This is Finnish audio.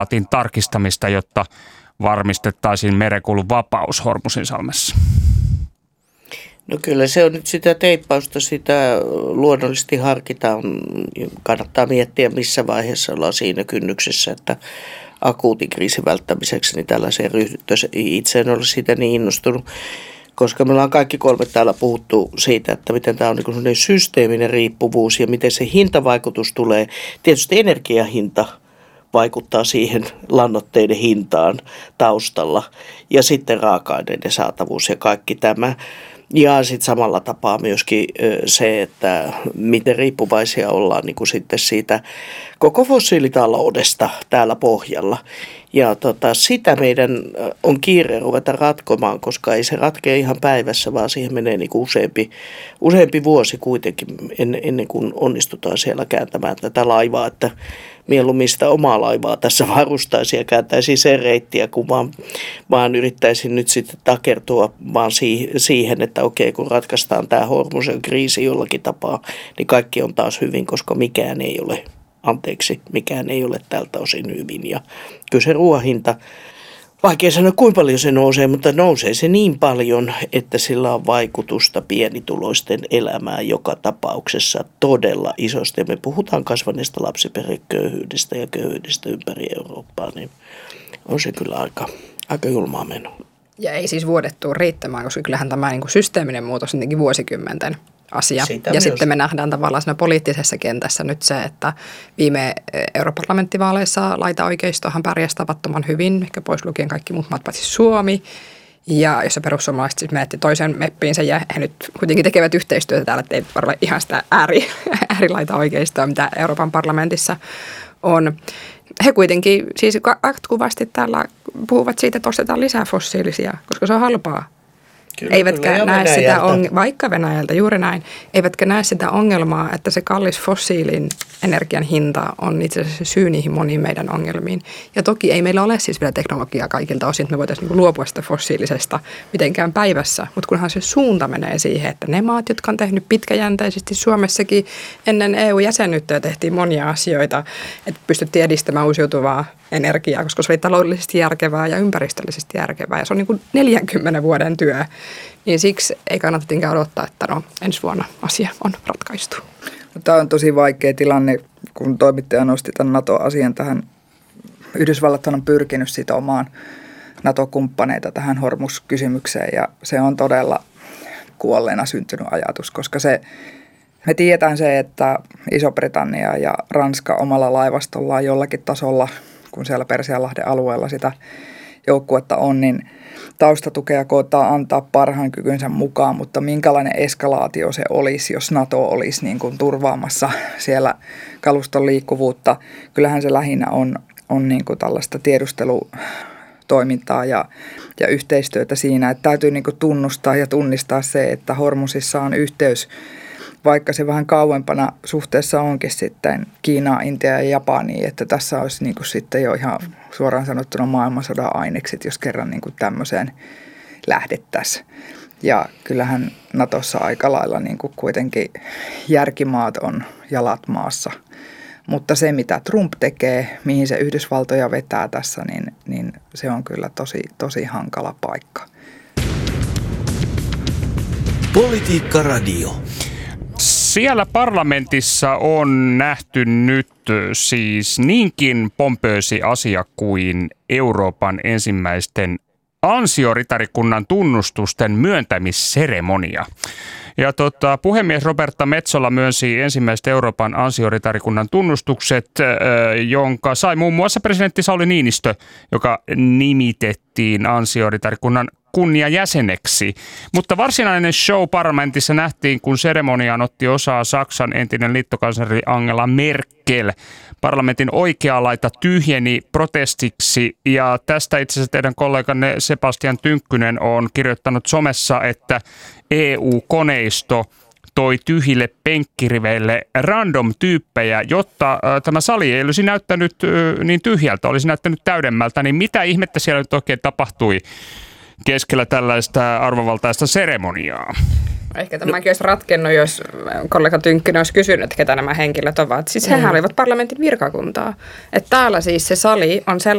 tarkistamista, jotta varmistettaisiin merenkulun vapaus Hormuzinsalmessa? No kyllä se on nyt sitä teippausta, sitä luonnollisesti harkitaan. Kannattaa miettiä, missä vaiheessa ollaan siinä kynnyksessä, että akuutin kriisin välttämiseksi niin tällaiseen ryhdyttäisiin. Itse en ole siitä niin innostunut, koska me ollaan kaikki kolme täällä puhuttu siitä, että miten tämä on niin systeeminen riippuvuus ja miten se hintavaikutus tulee. Tietysti energiahinta vaikuttaa siihen lannoitteiden hintaan taustalla ja sitten raaka-aineiden saatavuus ja kaikki tämä. Ja sitten samalla tapaa myöskin se, että miten riippuvaisia ollaan niin kuin sitten siitä koko fossiilitaloudesta täällä pohjalla. Ja sitä meidän on kiire ruveta ratkomaan, koska ei se ratkea ihan päivässä, vaan siihen menee niin kuin useampi vuosi kuitenkin ennen kuin onnistutaan siellä kääntämään tätä laivaa, että mieluummin sitä omaa laivaa tässä varustaisi ja kääntäisi sen reittiä, kun vaan yrittäisin nyt sitten takertua vaan siihen, että okei, kun ratkaistaan tämä Hormuzin kriisi jollakin tapaa, niin kaikki on taas hyvin, koska mikään ei ole tältä osin hyvin. Ja kyllä se ruoan hinta, vaikea sanoa kuinka paljon se nousee, mutta nousee se niin paljon, että sillä on vaikutusta pienituloisten elämään joka tapauksessa todella isosti. Ja me puhutaan kasvaneesta lapsiperheköyhyydestä ja köyhyydestä ympäri Eurooppaa, niin on se kyllä aika julmaa menoa. Ja ei siis vuodet tule riittämään, koska kyllähän tämä niin kuin systeeminen muutos on jotenkin vuosikymmenten asia. Ja sitten me nähdään tavallaan siinä poliittisessa kentässä nyt se, että viime europarlamenttivaaleissa laitaoikeistohan pärjäsi tavattoman hyvin, ehkä pois lukien kaikki muut maat paitsi Suomi. Ja jossa perussuomalaiset siis menetti toisen meppiinsä ja he nyt kuitenkin tekevät yhteistyötä täällä, että ei varmaan ihan sitä äärilaitaoikeistoa, mitä Euroopan parlamentissa on. He kuitenkin siis jatkuvasti täällä puhuvat siitä, että ostetaan lisää fossiilisia, koska se on halpaa. Kyllä, eivätkä näe sitä vaikka Venäjältä, juuri näin, eivätkä näe sitä ongelmaa, että se kallis fossiilin energian hinta on itse asiassa syy niihin moniin meidän ongelmiin. Ja toki ei meillä ole siis vielä teknologiaa kaikilta osin, että me voitaisiin luopua sitä fossiilisesta mitenkään päivässä, mutta kunhan se suunta menee siihen, että ne maat, jotka on tehnyt pitkäjänteisesti Suomessakin ennen EU-jäsenyyttä tehtiin monia asioita, että pystyttiin edistämään uusiutuvaa energiaa, koska se oli taloudellisesti järkevää ja ympäristöllisesti järkevää ja se on niin kuin 40 vuoden työ. Niin siksi ei kannata tietenkään odottaa, että ensi vuonna asia on ratkaistu. Tämä on tosi vaikea tilanne, kun toimittaja nosti tämän NATO-asian tähän. Yhdysvallat on pyrkinyt sitomaan NATO-kumppaneita tähän Hormuz-kysymykseen ja se on todella kuolleena syntynyt ajatus, koska me tiedetään se, että Iso-Britannia ja Ranska omalla laivastollaan jollakin tasolla, kun siellä Persianlahden alueella sitä joukkuetta on, niin taustatukea koetaan antaa parhaan kykynsä mukaan, mutta minkälainen eskalaatio se olisi, jos NATO olisi niin kuin turvaamassa siellä kaluston liikkuvuutta. Kyllähän se lähinnä on niin kuin tällaista tiedustelutoimintaa ja yhteistyötä siinä, että täytyy niin kuin tunnustaa ja tunnistaa se, että Hormuzissa on yhteys, vaikka se vähän kauempana suhteessa onkin sitten Kiinaa, Intiaa ja Japania, että tässä olisi niin kuin sitten jo ihan suoraan sanottuna maailmansodan ainekset, jos kerran niin kuin tämmöiseen lähdettäisiin. Ja kyllähän Natossa aika lailla niin kuin kuitenkin järkimaat on jalat maassa. Mutta se, mitä Trump tekee, mihin se Yhdysvaltoja vetää tässä, niin se on kyllä tosi hankala paikka. Politiikka Radio. Siellä parlamentissa on nähty nyt siis niinkin pompöösi asia kuin Euroopan ensimmäisten ansioritarikunnan tunnustusten myöntämisseremonia. Ja puhemies Roberta Metsola myönsi ensimmäiset Euroopan ansioritarikunnan tunnustukset, jonka sai muun muassa presidentti Sauli Niinistö, joka nimitettiin ansioritarikunnan kunniajäseneksi. Mutta varsinainen show parlamentissa nähtiin, kun seremoniaan otti osaa Saksan entinen liittokansleri Angela Merkel. Parlamentin oikea laita tyhjeni protestiksi ja tästä itse asiassa teidän kolleganne Sebastian Tynkkynen on kirjoittanut somessa, että EU-koneisto toi tyhjille penkkiriveille random-tyyppejä, jotta tämä sali ei olisi näyttänyt niin tyhjältä, olisi näyttänyt täydemmältä. Niin mitä ihmettä siellä nyt oikein tapahtui keskellä tällaista arvovaltaista seremoniaa? Ehkä tämäkin olisi ratkennut, jos kollega Tynkkynen olisi kysynyt, että ketä nämä henkilöt ovat. Siis hehän olivat parlamentin virkakuntaa. Että täällä siis se sali on sellainen,